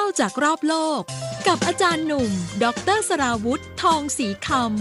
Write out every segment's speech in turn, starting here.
าจากรอบโลกกับอาจารย์หนุ่มดร.สราวุธทองศรีคำ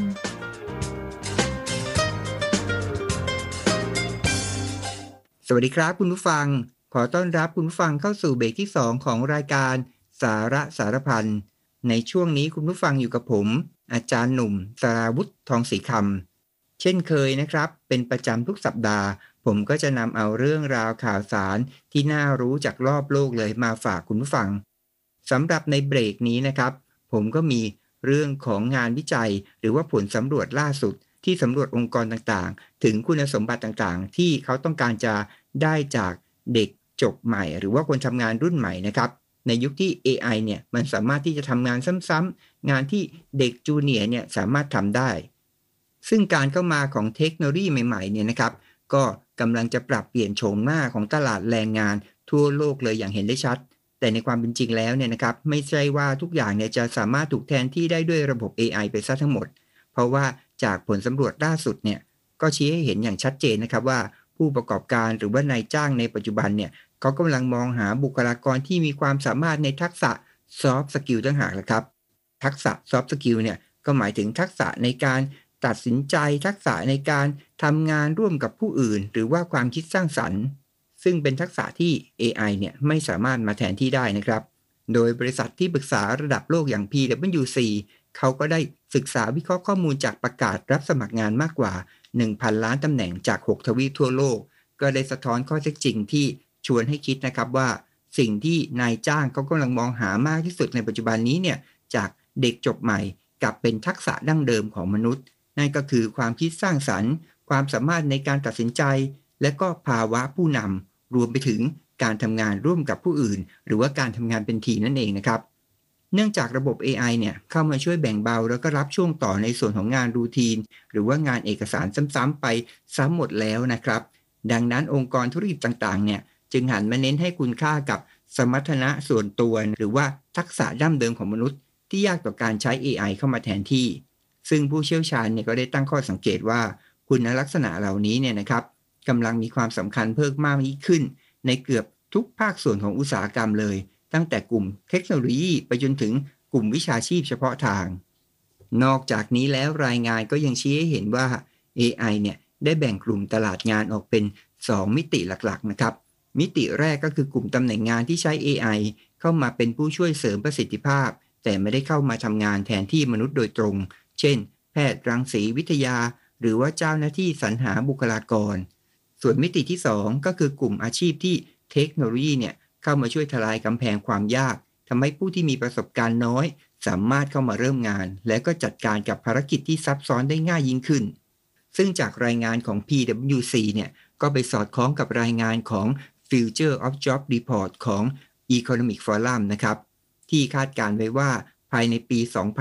สวัสดีครับคุณผู้ฟังขอต้อนรับคุณผู้ฟังเข้าสู่เบรกที่2ของรายการสาระสารพันในช่วงนี้คุณผู้ฟังอยู่กับผมอาจารย์หนุ่มสราวุธทองศรีคำเช่นเคยนะครับเป็นประจำทุกสัปดาห์ผมก็จะนำเอาเรื่องราวข่าวสารที่น่ารู้จากรอบโลกเลยมาฝากคุณผู้ฟังสำหรับในเบรกนี้นะครับผมก็มีเรื่องของงานวิจัยหรือว่าผลสำรวจล่าสุดที่สำรวจองค์กรต่างๆถึงคุณสมบัติต่างๆที่เขาต้องการจะได้จากเด็กจบใหม่หรือว่าคนทำงานรุ่นใหม่นะครับในยุคที่ AI เนี่ยมันสามารถที่จะทำงานซ้ำๆงานที่เด็กจูเนียร์เนี่ยสามารถทำได้ซึ่งการเข้ามาของเทคโนโลยีใหม่ๆเนี่ยนะครับก็กำลังจะปรับเปลี่ยนโฉมหน้าของตลาดแรงงานทั่วโลกเลยอย่างเห็นได้ชัดแต่ในความเป็นจริงแล้วเนี่ยนะครับไม่ใช่ว่าทุกอย่างเนี่ยจะสามารถถูกแทนที่ได้ด้วยระบบ AI ไปซะทั้งหมดเพราะว่าจากผลสำรวจล่าสุดเนี่ยก็ชี้ให้เห็นอย่างชัดเจนนะครับว่าผู้ประกอบการหรือว่านายจ้างในปัจจุบันเนี่ยเขากำลังมองหาบุคลากรที่มีความสามารถในทักษะ soft skill ต่างหากละครับทักษะ soft skill เนี่ยก็หมายถึงทักษะในการตัดสินใจทักษะในการทำงานร่วมกับผู้อื่นหรือว่าความคิดสร้างสรรค์ซึ่งเป็นทักษะที่ AI เนี่ยไม่สามารถมาแทนที่ได้นะครับโดยบริษัทที่ปรึกษาระดับโลกอย่าง PwC เขาก็ได้ศึกษาวิเคราะห์ข้อมูลจากประกาศรับสมัครงานมากกว่า 1,000 ล้านตำแหน่งจาก6ทวีปทั่วโลกก็ได้สะท้อนข้อเท็จจริงที่ชวนให้คิดนะครับว่าสิ่งที่นายจ้างเขากำลังมองหามากที่สุดในปัจจุบันนี้เนี่ยจากเด็กจบใหม่กับเป็นทักษะดั้งเดิมของมนุษย์นั่นก็คือความคิดสร้างสรรค์ความสามารถในการตัดสินใจและก็ภาวะผู้นำรวมไปถึงการทำงานร่วมกับผู้อื่นหรือว่าการทำงานเป็นทีมนั่นเองนะครับเนื่องจากระบบ AI เนี่ยเข้ามาช่วยแบ่งเบาแล้วก็รับช่วงต่อในส่วนของงานรูทีนหรือว่างานเอกสารซ้ำๆไปซ้ำหมดแล้วนะครับดังนั้นองค์กรธุรกิจต่างๆเนี่ยจึงหันมาเน้นให้คุณค่ากับสมรรถนะส่วนตัวหรือว่าทักษะดั้งเดิมของมนุษย์ที่ยากต่อการใช้ AI เข้ามาแทนที่ซึ่งผู้เชี่ยวชาญเนี่ยก็ได้ตั้งข้อสังเกตว่าคุณลักษณะเหล่านี้เนี่ยนะครับกำลังมีความสำคัญเพิ่มมากยิ่งขึ้นในเกือบทุกภาคส่วนของอุตสาหกรรมเลยตั้งแต่กลุ่มเทคโนโลยีไปจนถึงกลุ่มวิชาชีพเฉพาะทางนอกจากนี้แล้วรายงานก็ยังชี้ให้เห็นว่า AI เนี่ยได้แบ่งกลุ่มตลาดงานออกเป็น2มิติหลักๆนะครับมิติแรกก็คือกลุ่มตำแหน่งงานที่ใช้ AI เข้ามาเป็นผู้ช่วยเสริมประสิทธิภาพแต่ไม่ได้เข้ามาทำงานแทนที่มนุษย์โดยตรงเช่นแพทย์รังสีวิทยาหรือว่าเจ้าหน้าที่สรรหาบุคลากรส่วนมิติที่2ก็คือกลุ่มอาชีพที่เทคโนโลยีเนี่ยเข้ามาช่วยทลายกำแพงความยากทำให้ผู้ที่มีประสบการณ์น้อยสามารถเข้ามาเริ่มงานและก็จัดการกับภารกิจที่ซับซ้อนได้ง่ายยิ่งขึ้นซึ่งจากรายงานของ PwC เนี่ยก็ไปสอดคล้องกับรายงานของ Future of Job Report ของ Economic Forum นะครับที่คาดการไว้ว่าภายในปี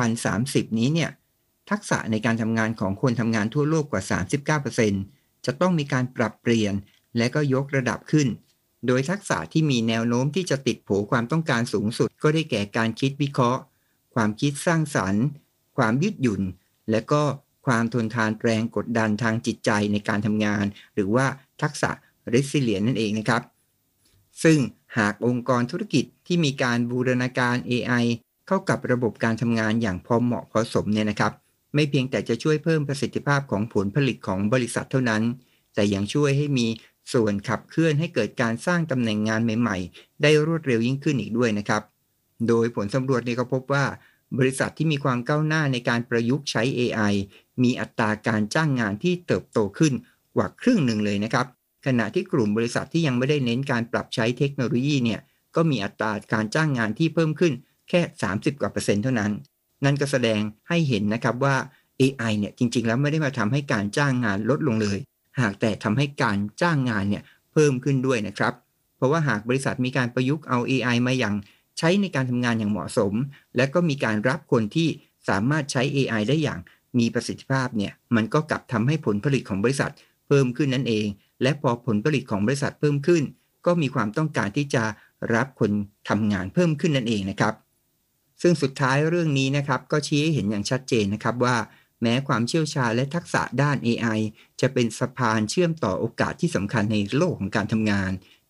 2030 นี้เนี่ยทักษะในการทำงานของคนทำงานทั่วโลกกว่า 39% จะต้องมีการปรับเปลี่ยนและก็ยกระดับขึ้นโดยทักษะที่มีแนวโน้มที่จะติดโผความต้องการสูงสุดก็ได้แก่การคิดวิเคราะห์ความคิดสร้างสรรค์ความยืดหยุ่นและก็ความทนทานแรงกดดันทางจิตใจในการทำงานหรือว่าทักษะ Resilience นั่นเองนะครับซึ่งหากองค์กรธุรกิจที่มีการบูรณาการ AI เข้ากับระบบการทำงานอย่างพอเหมาะพอสมเนี่ยนะครับไม่เพียงแต่จะช่วยเพิ่มประสิทธิภาพของผลผลิตของบริษัทเท่านั้นแต่ยังช่วยให้มีส่วนขับเคลื่อนให้เกิดการสร้างตำแหน่งงานใหม่ๆได้รวดเร็วยิ่งขึ้นอีกด้วยนะครับโดยผลสำรวจนี้ก็พบว่าบริษัทที่มีความก้าวหน้าในการประยุกต์ใช้ AI มีอัตราการจ้างงานที่เติบโตขึ้นกว่าครึ่งหนึ่งเลยนะครับขณะที่กลุ่มบริษัทที่ยังไม่ได้เน้นการปรับใช้เทคโนโลยีเนี่ยก็มีอัตราการจ้างงานที่เพิ่มขึ้นแค่30%กว่าเท่านั้นนั่นก็แสดงให้เห็นนะครับว่า AI เนี่ยจริงๆแล้วไม่ได้มาทำให้การจ้างงานลดลงเลยหากแต่ทำให้การจ้างงานเนี่ยเพิ่มขึ้นด้วยนะครับเพราะว่าหากบริษัทมีการประยุกต์เอา AI มาอย่างใช้ในการทำงานอย่างเหมาะสมและก็มีการรับคนที่สามารถใช้ AI ได้อย่างมีประสิทธิภาพเนี่ยมันก็กลับทำให้ผลผลิตของบริษัทเพิ่มขึ้นนั่นเองและพอผลผลิตของบริษัทเพิ่มขึ้นก็มีความต้องการที่จะรับคนทำงานเพิ่มขึ้นนั่นเองนะครับซึ่งสุดท้ายเรื่องนี้นะครับก็ชี้ให้เห็นอย่างชัดเจนนะครับว่าแม้ความเชี่ยวชาญและทักษะด้าน AI จะเป็นสะพานเชื่อมต่อโอกาสที่สำคัญในโลกของการทำงาน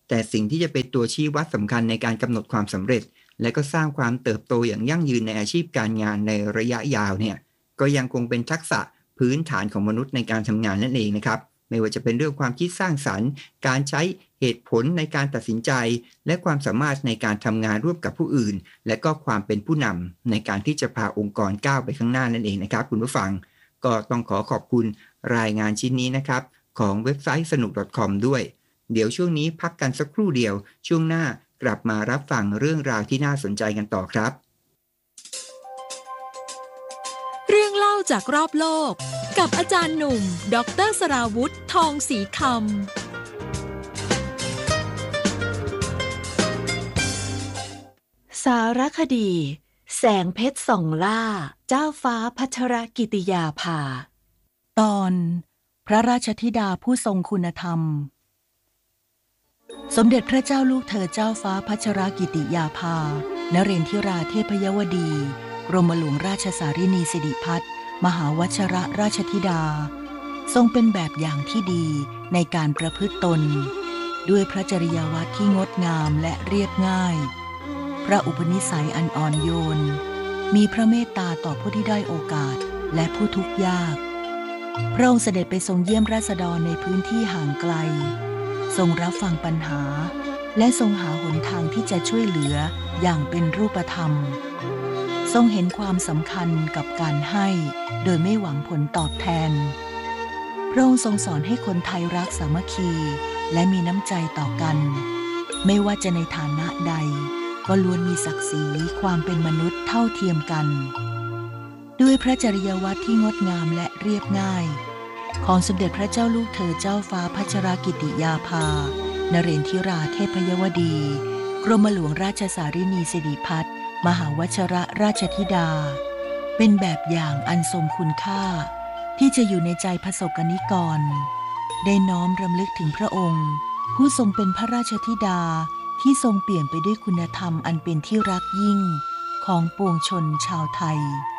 แต่สิ่งที่จะเป็นตัวชี้วัดสำคัญในการกำหนดความสำเร็จและก็สร้างความเติบโตอย่างยั่งยืนในอาชีพการงานในระยะยาวเนี่ยก็ยังคงเป็นทักษะพื้นฐานของมนุษย์ในการทำงานนั่นเองนะครับไม่ว่าจะเป็นเรื่องความคิดสร้างสรรค์การใช้เหตุผลในการตัดสินใจและความสามารถในการทำงานร่วมกับผู้อื่นและก็ความเป็นผู้นำในการที่จะพาองค์กรก้าวไปข้างหน้านั่นเองนะครับคุณผู้ฟังก็ต้องขอบคุณรายงานชิ้นนี้นะครับของเว็บไซต์สนุก .com ด้วยเดี๋ยวช่วงนี้พักกันสักครู่เดียวช่วงหน้ากลับมารับฟังเรื่องราวที่น่าสนใจกันต่อครับเรื่องเล่าจากรอบโลกกับอาจารย์หนุ่มดร.สราวุธทองศรีคำสารคดีแสงเพชรส่องล่าเจ้าฟ้าพัชรกิติยาภาตอนพระราชธิดาผู้ทรงคุณธรรมสมเด็จพระเจ้าลูกเธอเจ้าฟ้าพัชรกิติยาภานเรนทิราเทพยวดีกรมหลวงราชสารินีสิริพัฒน์มหาวชรราชธิดาทรงเป็นแบบอย่างที่ดีในการประพฤติตนด้วยพระจริยวัตรที่งดงามและเรียบง่ายพระอุปนิสัยอันอ่อนโยนมีพระเมตตาต่อผู้ที่ด้อยโอกาสและผู้ทุกข์ยากพระองค์เสด็จไปทรงเยี่ยมราษฎรในพื้นที่ห่างไกลทรงรับฟังปัญหาและทรงหาหนทางที่จะช่วยเหลืออย่างเป็นรูปธรรมทรงเห็นความสำคัญกับการให้โดยไม่หวังผลตอบแทนพระองค์ทรงสอนให้คนไทยรักสามัคคีและมีน้ำใจต่อกันไม่ว่าจะในฐานะใดก็ล้วนมีศักดิ์ศรีความเป็นมนุษย์เท่าเทียมกันด้วยพระจริยวัตรที่งดงามและเรียบง่ายของสมเด็จพระเจ้าลูกเธอเจ้าฟ้าพัชรกิติยาภานเรนทิราเทพยวดีกรมหลวงราชสารินีสิริพัฒน์มหาวชรราชธิดาเป็นแบบอย่างอันทรงคุณค่าที่จะอยู่ในใจประสบกนิกรได้น้อมรำลึกถึงพระองค์ผู้ทรงเป็นพระราชธิดาที่ทรงเปี่ยมไปด้วยคุณธรรมอันเป็นที่รักยิ่งของปวงชนชาวไทย